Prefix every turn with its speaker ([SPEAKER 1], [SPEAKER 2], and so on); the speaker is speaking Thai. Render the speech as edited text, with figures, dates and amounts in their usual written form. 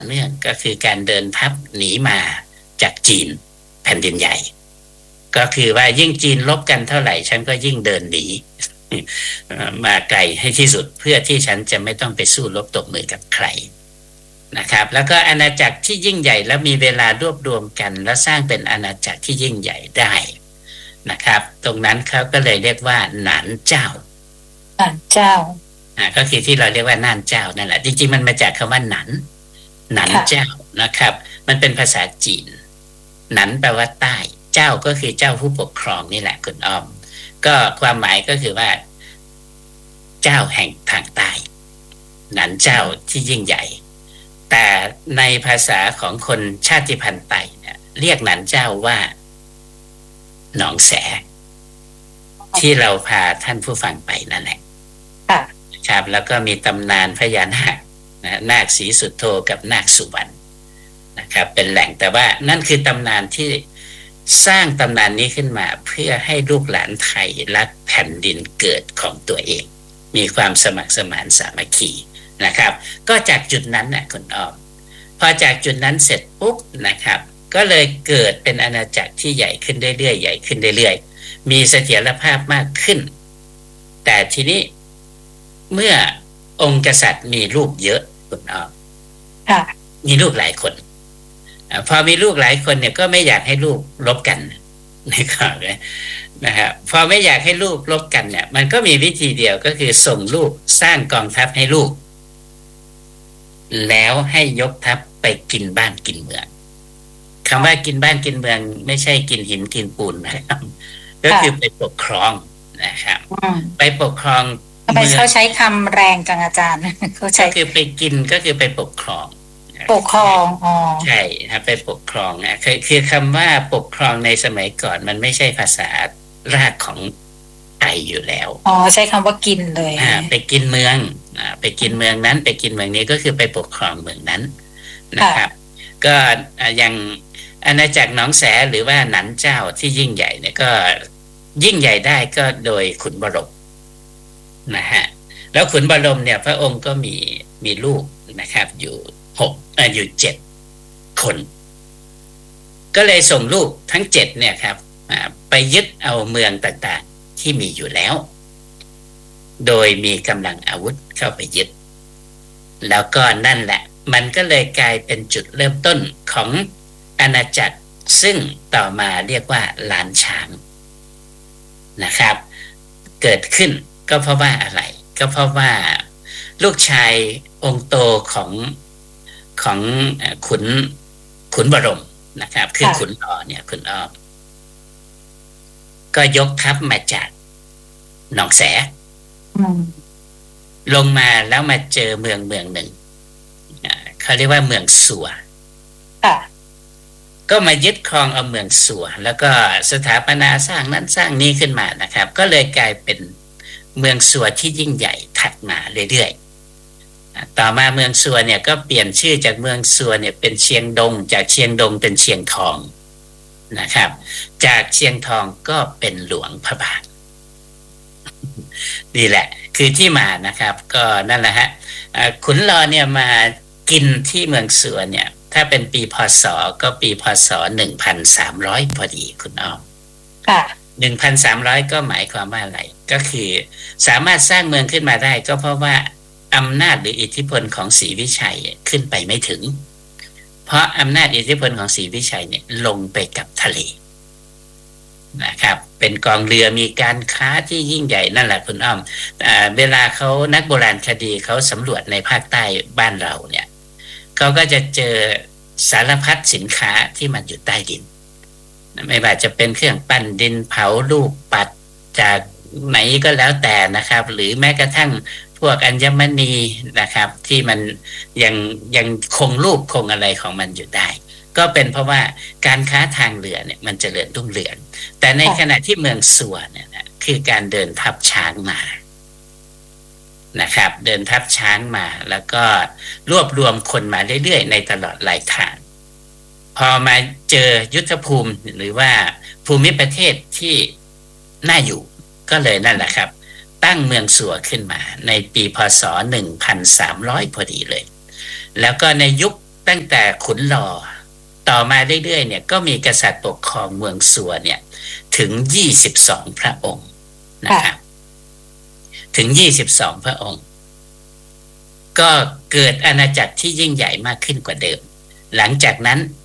[SPEAKER 1] เนื่องก็คือการเดินทัพหนีมาจากจีนแผ่นดินใหญ่ก็คือว่ายิ่งจีนลบกันเท่าไหร่ฉันก็ยิ่งเดินหนีมาไกลให้ที่สุดเพื่อที่ฉันจะไม่ต้องไปสู้รบตบมือกับใครนะครับแล้วก็อาณาจักรที่ยิ่งใหญ่แล้วมีเวลารวบรวมกันแล้วสร้างเป็นอาณาจักรที่ยิ่งใหญ่ได้นะครับตรงนั้นเขาก็เลยเรียกว่าหนานเจ้าก็คือที่เราเรียกว่าน่านเจ้านั่นแหละจริงๆมันมาจากคำว่าหนันเจ้านะครับมันเป็นภาษาจีนหนันแปลว่าใต้เจ้าก็คือเจ้าผู้ปกครองนี่แหละคุณอ้อมก็ความหมายก็คือว่าเจ้าแห่งทางใต้หนันเจ้าที่ยิ่งใหญ่แต่ในภาษาของคนชาติพันธุ์ไต้เนี่ยเรียกหนันเจ้าว่าหนองแสที่เราพาท่านผู้ฟังไปนั่นแหละครับแล้วก็มีตำนานพญานาคนาคศรีสุโธกับนาคสุวรรณนะครับเป็นแหล่งแต่ว่านั่นคือตำนานที่สร้างตำนานนี้ขึ้นมาเพื่อให้ลูกหลานไทยรักแผ่นดินเกิดของตัวเองมีความสมัครสมานสามัคคีนะครับก็จากจุดนั้นนะคุณอ้อมพอจากจุดนั้นเสร็จปุ๊บนะครับก็เลยเกิดเป็นอาณาจักรที่ใหญ่ขึ้นเรื่อยๆใหญ่ขึ้นเรื่อยๆมีเสถียรภาพมากขึ้นแต่ทีนี้เมื่อองค์กษัตริย์มีลูกเยอะคุณอ้อมมีลูกหลายคนพอมีลูกหลายคนเนี่ยก็ไม่อยากให้ลูกรบกันนะครับนะครับพอไม่อยากให้ลูกรบกันเนี่ยมันก็มีวิธีเดียวก็คือส่งลูกสร้างกองทัพให้ลูกแล้วให้ยกทัพไปกินบ้านกินเมืองคำว่ากินบ้านกินเมืองไม่ใช่กินหินกินปูนนะครับก็คือไปปกครองนะครับไปปกครอง
[SPEAKER 2] เขาใช้คำแรงจังอาจารย์เขาใช้
[SPEAKER 1] ก็คือไปกินก็คือไปปกครอง
[SPEAKER 2] อ๋อ
[SPEAKER 1] ใช่ครับไปปกครองนะคือคำว่าปกครองในสมัยก่อนมันไม่ใช่ภาษารากของไทยอยู่แล้ว
[SPEAKER 2] ใช้คำว่ากินเลย
[SPEAKER 1] ไปกินเมืองไปกินเมืองนั้นไปกินเมืองนี้ก็คือไปปกครองเมืองนั้นนะครับก็อย่างอาณาจักรหนองแสหรือว่าหนันเจ้าที่ยิ่งใหญ่เนี่ยก็ยิ่งใหญ่ได้ก็โดยขุนบรมนะฮะแล้วขุนบรมเนี่ยพระองค์ก็มีลูกนะครับอยู่7 คนก็เลยส่งลูกทั้ง7เนี่ยครับไปยึดเอาเมืองต่างๆที่มีอยู่แล้วโดยมีกำลังอาวุธเข้าไปยึดแล้วก็นั่นแหละมันก็เลยกลายเป็นจุดเริ่มต้นของอาณาจักรซึ่งต่อมาเรียกว่าล้านช้างนะครับเกิดขึ้นก็เพราะว่าอะไรก็เพราะว่าลูกชายองค์โตของขุนบรมนะครับคือขุนอ้อเนี่ยขุนอ้อก็ยกทัพมาจากหนองแสลงมาแล้วมาเจอเมืองหนึ่งเขาเรียกว่าเมืองสัวก็มายึดครองเอาเมืองสัวแล้วก็สถาปนาสร้างนั้นสร้างนี้ขึ้นมานะครับก็เลยกลายเป็นเมืองสัวที่ยิ่งใหญ่ถัดมาเรื่อยๆต่อมาเมืองสัวเนี่ยก็เปลี่ยนชื่อจากเมืองสัวเนี่ยเป็นเชียงดงจากเชียงดงเป็นเชียงทองนะครับจากเชียงทองก็เป็นหลวงพระบางนี่แหละคือที่มานะครับก็นั่นแหละฮะขุนรอเนี่ยมากินที่เมืองสัวเนี่ยถ้าเป็นปีพ.ศ.ก็ปีพ.ศ. 1,300พอดีคุณอ้อม1,300ก็หมายความว่าอะไรก็คือสามารถสร้างเมืองขึ้นมาได้ก็เพราะว่าอำนาจหรืออิทธิพลของศรีวิชัยขึ้นไปไม่ถึงเพราะอำนาจอิทธิพลของศรีวิชัยเนี่ยลงไปกับทะเลนะครับเป็นกองเรือมีการค้าที่ยิ่งใหญ่นั่นแหละคุณอ้อมเวลาเขานักโบราณคดีเขาสำรวจในภาคใต้บ้านเราเนี่ยเขาก็จะเจอสารพัดสินค้าที่มันอยู่ใต้ดินไม่ว่าจะเป็นเครื่องปั้นดินเผาลูกปัดจากไหนก็แล้วแต่นะครับหรือแม้กระทั่งพวกอัญมณีนะครับที่มันยังคงรูปคงอะไรของมันอยู่ได้ก็เป็นเพราะว่าการค้าทางเรือเนี่ยมันเจริญรุ่งเรืองแต่ในขณะที่เมืองสัวเนี่ยนะคือการเดินทัพช้างมานะครับเดินทัพช้างมาแล้วก็รวบรวมคนมาเรื่อยๆในตลอดหลายทางพอมาเจอยุทธภูมิหรือว่าภูมิประเทศที่น่าอยู่ก็เลยนั่นแหละครับตั้งเมืองสัวขึ้นมาในปีพ.ศ. 1,300พอดีเลยแล้วก็ในยุคตั้งแต่ขุนหล่อต่อมาเรื่อยๆเนี่ยก็มีกษัตริย์ปกครองเมืองสัวเนี่ยถึง22พระองค์นะครับถึง22พระองค์ก็เกิดอาณาจักรที่ยิ่งใหญ่มากขึ้นกว่าเดิมหลังจากนั้น